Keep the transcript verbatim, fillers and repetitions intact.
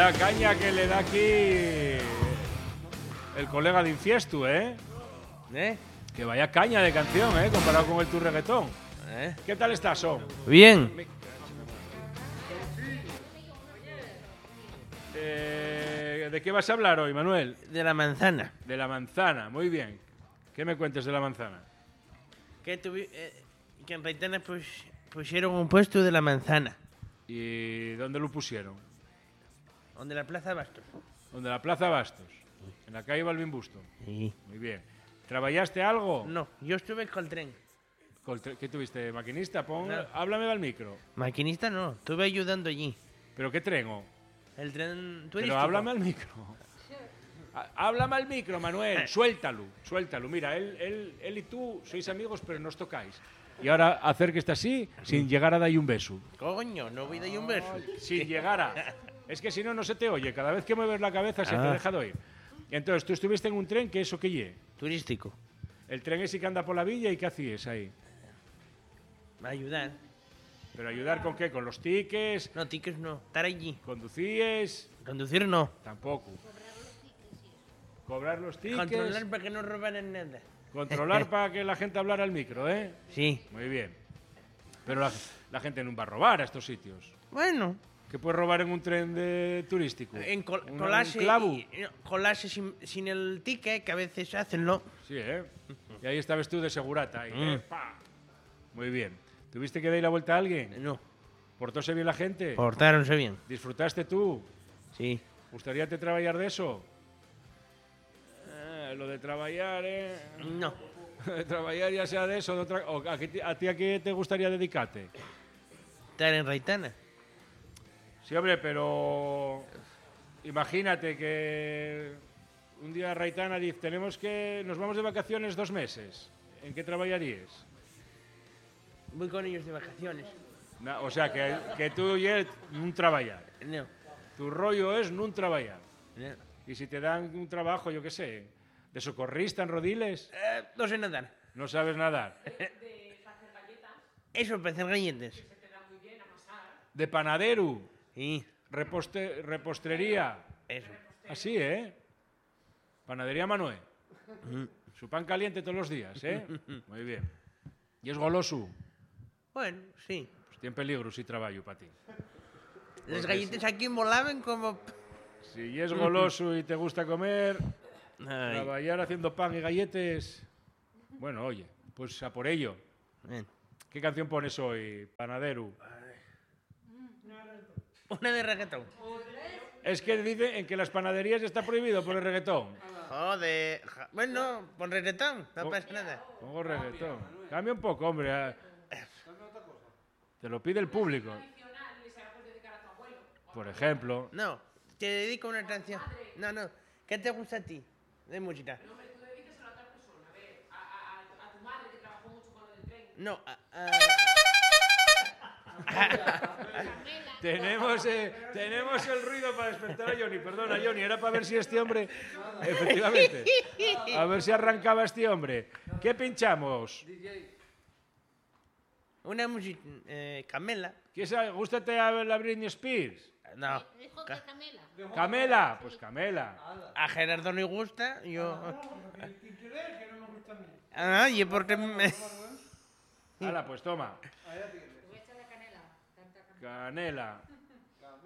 vaya caña que le da aquí el colega de Infiestu, ¿eh? ¿Eh? Que vaya caña de canción, ¿eh? Comparado con el tu reggaetón. ¿Eh? ¿Qué tal estás, Son? Bien. Eh, ¿De qué vas a hablar hoy, Manuel? De la manzana. De la manzana, muy bien. ¿Qué me cuentes de la manzana? Que, tuvi, eh, que en Reitana pues, pusieron un puesto de la manzana. ¿Y dónde lo pusieron? Donde la Plaza Bastos. ¿Dónde la Plaza Bastos? En la calle Balbín Busto. Sí. Muy bien. ¿Trabajaste algo? No, yo estuve con el tren. ¿Qué tuviste? ¿Maquinista? Pon, No. Háblame al micro. Maquinista no, estuve ayudando allí. ¿Pero qué tren? Oh? El tren turístico. Pero háblame al micro. Háblame al micro, Manuel. Suéltalo, suéltalo. Mira, él, él, él y tú sois amigos, pero no os tocáis. Y ahora acérquese así, sin llegar a darle un beso. Coño, no voy a dar un beso. Sin llegar a... Es que si no, no se te oye. Cada vez que mueves la cabeza se Ah. te deja de oír. Entonces, tú estuviste en un tren, ¿qué eso qué lle? Turístico. El tren ese que anda por la villa, ¿y qué hacías ahí? Ayudar. ¿Pero ayudar con qué? ¿Con los tickets? No, tickets no. Estar allí. ¿Conducíes? Conducir no. Tampoco. ¿Cobrar los tickets? Controlar para que no robaran nada. Controlar para que la gente hablara al micro, ¿eh? Sí. Muy bien. Pero la, la gente no va a robar a estos sitios. Bueno. ¿Qué puedes robar en un tren de turístico? En col ¿Un, colarse, un clavo? y- y- colarse sin, sin el ticket, que a veces hacen, ¿no? Sí, ¿eh? Y ahí estabas tú de segurata. Ahí, Mm. ¿eh? ¡Pa! Muy bien. ¿Tuviste que dar la vuelta a alguien? No. ¿Portóse bien la gente? Portáronse bien. ¿Disfrutaste tú? Sí. ¿Gustaría te trabajar de eso? Eh, lo de trabajar, ¿eh? No. De trabajar ya sea de eso, de otra... o a, qué- ¿A ti a qué te gustaría dedicarte? Estar en Reitana. Sí, hombre, pero imagínate que un día Raitana dice, tenemos que, nos vamos de vacaciones dos meses. ¿En qué trabajarías? Voy con ellos de vacaciones. Na- o sea, que, que tú y él no trabajar. No. Tu rollo es no trabajar. No. Y si te dan un trabajo, yo qué sé, de socorrista en Rodiles, Eh, no sé nadar. no sabes nadar. Eso, para hacer galletas. De panadero, Sí. reposte- repostrería. Eso. Así, ¿eh? Panadería Manuel. Su pan caliente todos los días, ¿eh? Muy bien. ¿Y es goloso? Bueno, sí. Pues tiene peligro si trabajo para ti. Las galletas aquí molaban como... Si es goloso y te gusta comer, Ay. trabajar haciendo pan y galletes, bueno, oye, pues a por ello. Bien. ¿Qué canción pones hoy, panadero? Una de reggaetón. Es que dice en que las panaderías está prohibido por el reggaetón. Joder. ja- Bueno, con reggaetón, no Oh. pasa nada. Pongo reggaetón. Cambia un poco, hombre. ah. Te lo pide el público. Por ejemplo. No, te dedico a una canción. No, no. ¿Qué te gusta a ti de música? No, a, a- Tenemos, eh, tenemos el ruido para despertar a Johnny. Perdona, Johnny, era para ver si este hombre... Efectivamente. A ver si arrancaba este hombre. ¿Qué pinchamos? una música... Eh, Camela. ¿Qué sabe? ¿Gústate a la Britney Spears? No. Dijo Ca- que Camela. ¿Camela? Pues Camela. A Gerardo no le gusta, yo... Ah, y porque... Me... Hala, pues toma. Voy a echarle canela. Tanta canela. Canela.